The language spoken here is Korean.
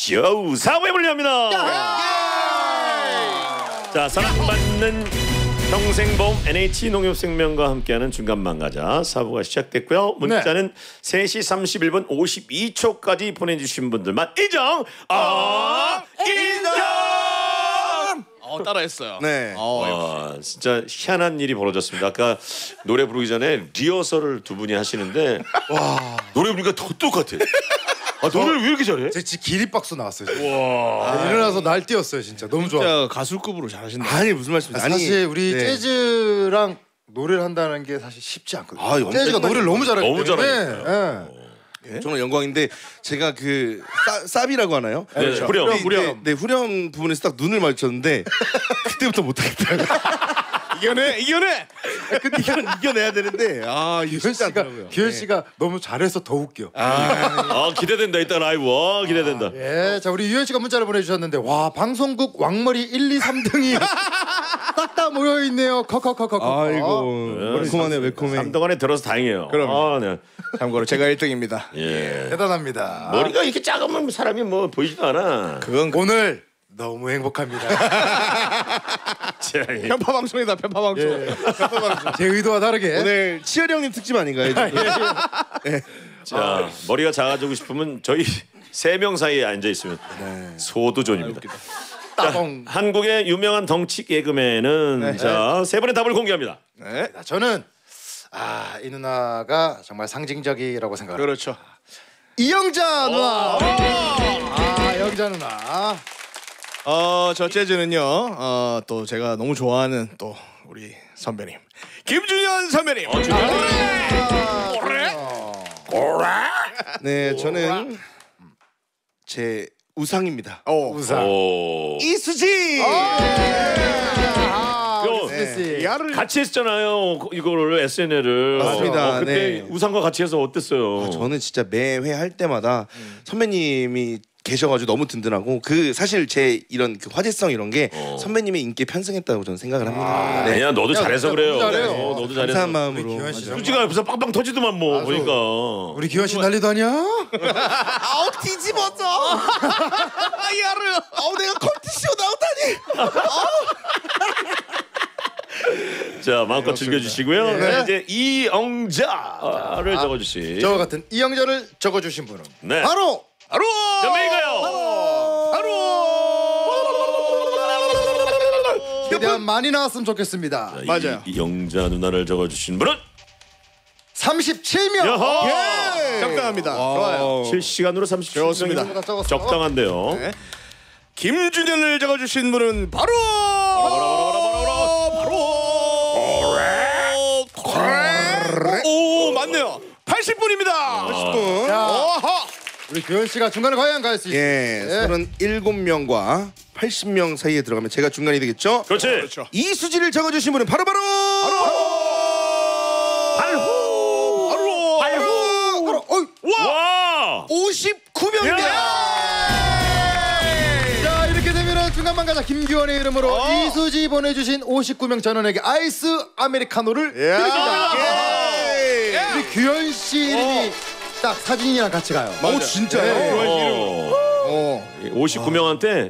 쇼 사부에 불리합니다. 자, 사랑받는 평생보험 NH농협생명과 함께하는 중간망가자 사부가 시작됐고요. 문자는 3시 31분 52초까지 보내주신 분들만 인정. 인정. 따라했어요. 네. 진짜 희한한 일이 벌어졌습니다. 아까 노래 부르기 전에 리허설을 두 분이 하시는데 와, 노래 부르니까 더 똑같아. 노래를 왜 이렇게 잘해? 제 기립박수 나왔어요. 와. 일어나서 날뛰었어요, 진짜. 너무 좋아. 진짜 가수급으로 잘하신다. 아니 무슨 말씀이세요? 사실 우리 네. 재즈랑 노래를 한다는 게 사실 쉽지 않거든요. 아, 재즈가 노래를 너무 잘하기 너무 때문에. 잘하니까요. 예. 정말 영광인데 제가 그 사비라고 하나요? 네, 후렴. 네, 후렴 부분에서 딱 눈을 마주쳤는데 그때부터 못하겠더라고요. 이겨내. 근데 이건 이겨내야 되는데 이거 쉽지 않더라고요. 기현 씨가 너무 잘해서 더 웃겨. 기대된다. 이따 라이브. 기대된다. 예, 자 우리 유현 씨가 문자를 보내주셨는데 와 방송국 왕머리 1, 2, 3등이 딱 다 모여 있네요. 커커커커커. 아이고 매콤하네 매콤해. 삼덕안에 들어서 다행이에요. 그럼. 네. 참고로 제가 1등입니다. 예. 대단합니다. 머리가 이렇게 작으면 사람이 뭐 보이지도 않아. 그건 오늘 너무 행복합니다. 편파 방송이다. 편파 방송. 제 의도와 다르게. 오늘 치열이 형님 특집 아닌가요? 자, 머리가 작아지고 싶으면 저희 3명 사이에 앉아 있으면 소도존입니다. 따봉. 한국의 유명한 덩치 개그맨은 자, 3분의 답을 공개합니다. 네. 저는 이 누나가 정말 상징적이라고 생각합니다. 그렇죠. 이영자 누나. 영자 누나. 저 재즈는요. 또 제가 너무 좋아하는 또 우리 선배님 김준현 선배님. 네, 저는 제 우상입니다. 우상. 이수지. 야를 같이 했잖아요. 이거를 SNL을. 맞습니다. 그때 네. 우상과 같이 해서 어땠어요? 저는 진짜 매회 할 때마다 선배님이 계셔가지고 너무 든든하고 사실 제 이런 그 화제성 이런 게 선배님의 인기에 편승했다고 저는 생각을 합니다. 아니야, 너도 잘해서 그래요. 잘해요. 너도 잘해서. 감사한 마음으로. 기현 씨 수지가 옆에서 빵빵 터지더만 뭐 보니까. 우리 기현 씨 난리도 아니야? 뒤집어져. 야를. 내가 컬트쇼 나오다니. 자, 마음껏 즐겨주시고요. 이제 이영자를 적어주시. 저와 같은 이영자를 적어주신 분은 바로 몇 명인가요? 최대한 많이 나왔으면 좋겠습니다. 맞아요. 이영자 누나를 적어주신 분은 37명. 적당합니다. 좋아요. 실시간으로 37명. 좋습니다. 적당한데요. 네. 김준현을 적어주신 분은 바로 오, 맞네요. 80분입니다. 80분. 우리 규현 씨가 중간에 과연 갈 수 있어요. 예, 37명과 80명 사이에 들어가면 제가 중간이 되겠죠? 그렇지. 그렇죠. 이수지를 적어주신 분은 바로 와! 59명입니다. 자 이렇게 되면 중간만 가자. 김규원의 이름으로 이수지 보내주신 59명 전원에게 아이스 아메리카노를 드립니다. 우리 규현 씨 이름이 딱 사진이랑 같이 가요. 진짜요? 59명한테